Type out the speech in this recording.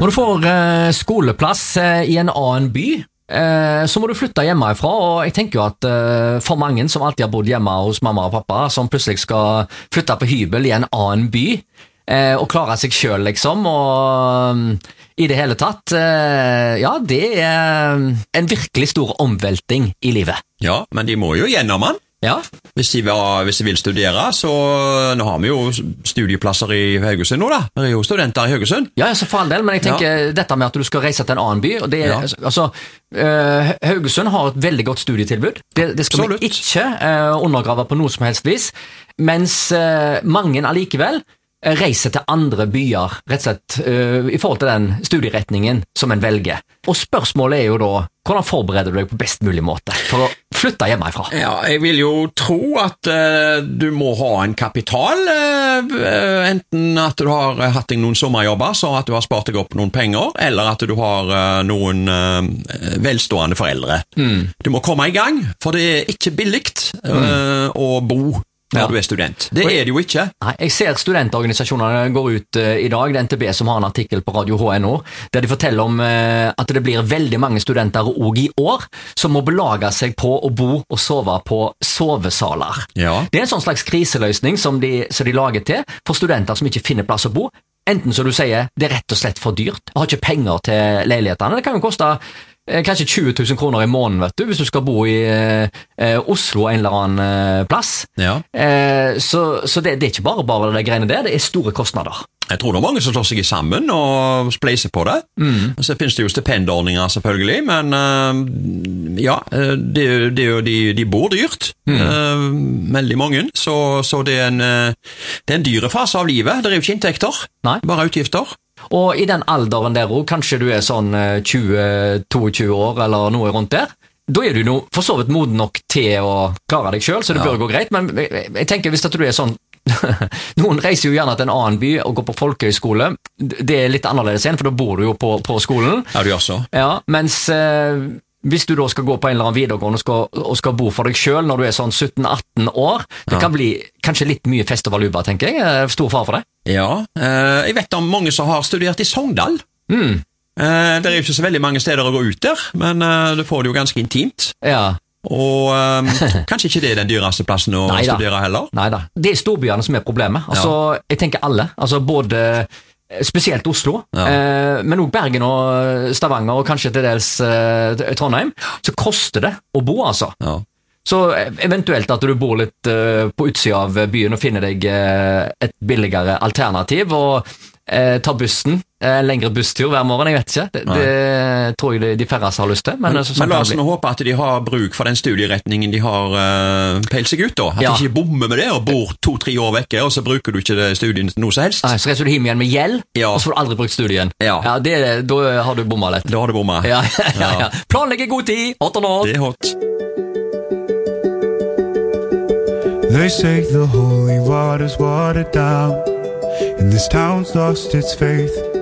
Når du får skoleplass i en annen by, så må du flytte hjemmefra, og jeg tenker jo at for mange som alltid har bodd hjemme hos mamma og pappa, som plutselig skal flytte på hybel i en annen by, og klare seg selv liksom, og i det hele tatt, ja, det er en virkelig stor omvelting i livet. Ja, men de må jo gjennom den. Ja. Hvis de vil studere, så nå har vi jo studieplasser i Haugesund nå da. Det er jo studenter i Haugesund. Ja, så for all del, men jeg tenker dette med at du skal reise til en annen by, og det er, altså, Haugesund har et veldig godt studietilbud. Det skal vi ikke undergrave på noe som helst vis, mens mange allikevel reiser til andre byer, rett og slett, i forhold til den studieretningen som en velger. Og spørsmålet er jo da, hvordan forbereder du deg på best mulig måte for å flytte hjemmefra? Ja, jeg vil jo tro at du må ha en kapital, enten at du har hatt deg noen sommerjobber, så at du har spart deg opp noen penger, eller at du har noen velstående foreldre. Du må komme i gang, for det er ikke billigt å bo når du er student. Det er det jo ikke. Nei, jeg ser studentorganisasjonene går ut i dag, det er NTB som har en artikkel på Radio HNO, der de forteller om at det blir veldig mange studenter også i år som må belage seg på å bo og sove på sovesaler. Ja. Det er en sånn slags kriseløsning som de lager til for studenter som ikke finner plass å bo. Enten som du sier, det er rett og slett for dyrt, og har ikke penger til leilighetene. Det kan jo koste kanskje 20 000 kroner i måneden, vet du, hvis du skal bo i Oslo en eller annen plass. Ja. Så det er ikke bare det greiene der, det er store kostnader. Jeg tror det er mange som slår seg sammen og spleiser på det. Så finnes det jo stipendordninger selvfølgelig, men ja, de bor dyrt, veldig mange, så det er en dyre fase av livet. Det er jo ikke inntekter, bare utgifter. Og i den alderen der også, kanskje du er sånn 20-22 år eller noe rundt der, da er du for så vidt moden nok til å klare deg selv, så det bør gå greit, men jeg tenker hvis at du er sånn, noen reiser jo gjerne til en annen by og går på folkehøyskole, det er litt annerledes igjen, for da bor du jo på skolen. Ja, du gjør så. Ja, mens hvis du da skal gå på en eller annen videregående og skal bo for deg selv når du er sånn 17-18 år, det kan bli kanskje litt mye fest og valuba, tenker jeg. Stor far for det. Ja, jeg vet om mange som har studert i Sogndal. Det er jo ikke så veldig mange steder å gå ut der, men det får det jo ganske intimt. Ja. Og kanskje ikke det er den dyreste plassen å studere heller. Neida. Det er storbyene som er problemet. Altså, jeg tenker alle, altså både spesielt Oslo, men også Bergen og Stavanger og kanskje til dels Trondheim, så koster det å bo, altså. Ja. Så eventuelt at du bor litt på utsida av byen og finner deg et billigere alternativ og tar bussen, lengre busstur hver morgen, jeg vet ikke. Det tror jeg de færreste har lyst til. Men la oss nå håpe at de har bruk for den studieretningen de har peilt seg ut da. At de ikke bommer med det og bor 2-3 år vekke, og så bruker du ikke det studien til noe som helst. Nei, så reiser du hjem igjen med gjeld, og så får du aldri brukt studien. Ja. Da har du bommet litt. Da har du bommet. Ja. Planlegge god tid, hot or not. Det er hot. They say the holy water's watered down, and this town's lost its faith.